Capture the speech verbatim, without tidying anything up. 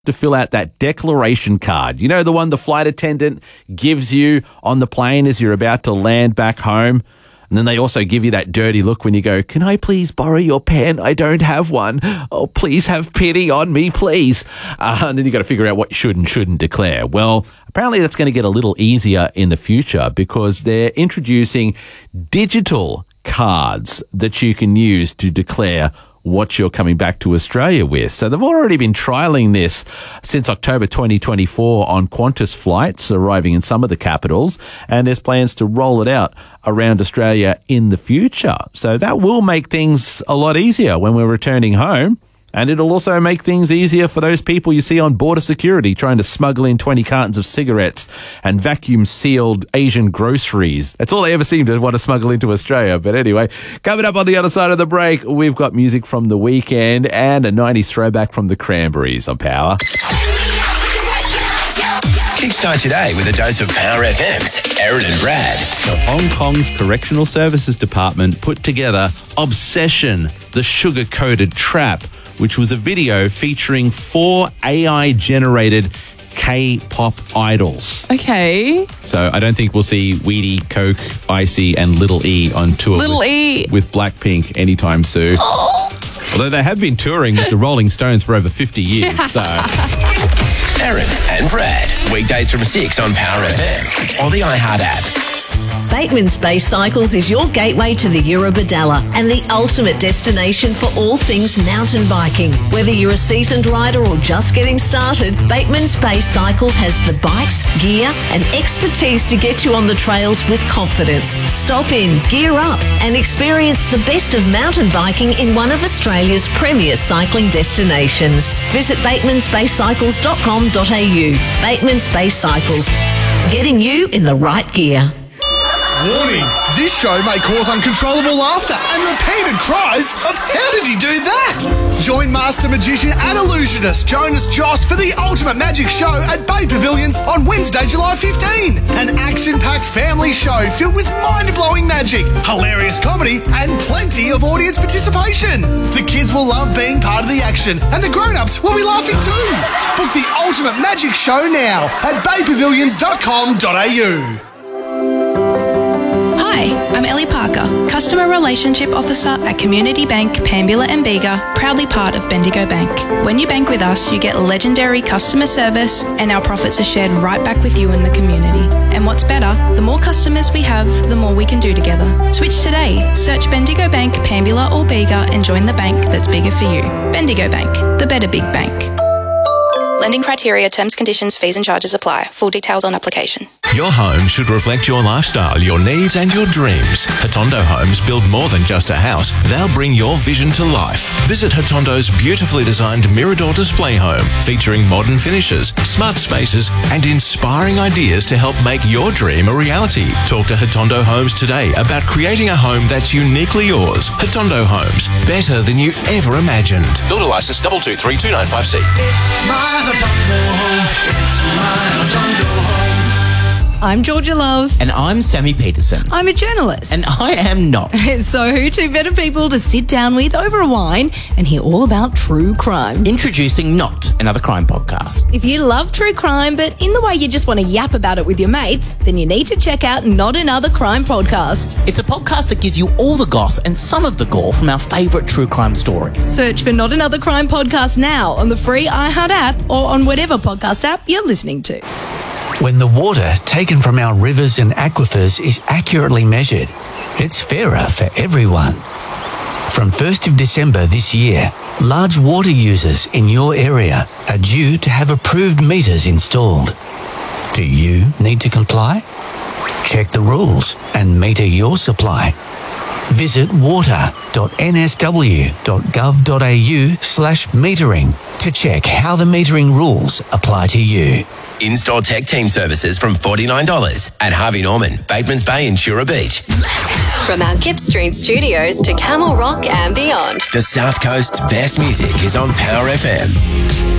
to fill out that declaration card. You know, the one the flight attendant gives you on the plane as you're about to land back home. And then they also give you that dirty look when you go, can I please borrow your pen? I don't have one. Oh, please have pity on me, please. Uh, and then you got to figure out what you should and shouldn't declare. Well, apparently that's going to get a little easier in the future because they're introducing digital cards that you can use to declare what you're coming back to Australia with. So they've already been trialling this since October twenty twenty-four on Qantas flights arriving in some of the capitals, and there's plans to roll it out around Australia in the future. So that will make things a lot easier when we're returning home. And it'll also make things easier for those people you see on border security trying to smuggle in twenty cartons of cigarettes and vacuum-sealed Asian groceries. That's all they ever seem to want to smuggle into Australia. But anyway, coming up on the other side of the break, we've got music from The Weeknd and a nineties throwback from the Cranberries on Power. Kickstart your day with a dose of Power F M's Aaron and Brad. So Hong Kong's Correctional Services Department put together Obsession, the Sugar-Coated Trap, which was a video featuring four A I-generated K-pop idols. Okay. So I don't think we'll see Weedy, Coke, Icy, and Little E on tour Little with, E. with Blackpink anytime soon. Oh. Although they have been touring with the Rolling Stones for over fifty years. So Aaron and Brad, weekdays from six on Power F M or the iHeart app. Bateman's Base Cycles is your gateway to the Eurobodalla and the ultimate destination for all things mountain biking. Whether you're a seasoned rider or just getting started, Bateman's Base Cycles has the bikes, gear and expertise to get you on the trails with confidence. Stop in, gear up and experience the best of mountain biking in one of Australia's premier cycling destinations. Visit batemans base cycles dot com dot a u. Bateman's Base Cycles, getting you in the right gear. Warning, this show may cause uncontrollable laughter and repeated cries of how did he do that? Join master magician and illusionist Jonas Jost for the ultimate magic show at Bay Pavilions on Wednesday, July fifteenth. An action-packed family show filled with mind-blowing magic, hilarious comedy and plenty of audience participation. The kids will love being part of the action and the grown-ups will be laughing too. Book the ultimate magic show now at bay pavilions dot com dot a u. Hi, I'm Ellie Parker, Customer Relationship Officer at Community Bank, Pambula and Bega, proudly part of Bendigo Bank. When you bank with us, you get legendary customer service and our profits are shared right back with you in the community. And what's better, the more customers we have, the more we can do together. Switch today. Search Bendigo Bank, Pambula or Bega and join the bank that's bigger for you. Bendigo Bank, the better big bank. Lending criteria, terms, conditions, fees and charges apply. Full details on application. Your home should reflect your lifestyle, your needs and your dreams. Hatondo Homes build more than just a house. They'll bring your vision to life. Visit Hatondo's beautifully designed Mirador display home, featuring modern finishes, smart spaces and inspiring ideas to help make your dream a reality. Talk to Hatondo Homes today about creating a home that's uniquely yours. Hatondo Homes, better than you ever imagined. Builder license double two three two nine five C. It's my Hatondo home. It's my Hatondo home. I'm Georgia Love. And I'm Sammy Peterson. I'm a journalist. And I am not. So who two better people to sit down with over a wine and hear all about true crime? Introducing Not, another crime podcast. If you love true crime, but in the way you just want to yap about it with your mates, then you need to check out Not Another Crime Podcast. It's a podcast that gives you all the goss and some of the gore from our favourite true crime stories. Search for Not Another Crime Podcast now on the free iHeart app or on whatever podcast app you're listening to. When the water taken from our rivers and aquifers is accurately measured, it's fairer for everyone. From first of December this year, large water users in your area are due to have approved meters installed. Do you need to comply? Check the rules and meter your supply. Visit water dot n s w dot gov dot a u slash metering to check how the metering rules apply to you. In-store tech team services from forty-nine dollars at Harvey Norman, Batemans Bay and Shura Beach. From our Kip Street studios to Camel Rock and beyond. The South Coast's best music is on Power F M.